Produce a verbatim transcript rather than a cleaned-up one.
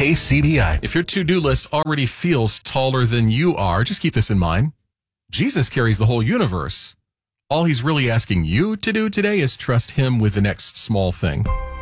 K C B I. If your to-do list already feels taller than you are, just keep this in mind. Jesus carries the whole universe. All he's really asking you to do today is trust him with the next small thing.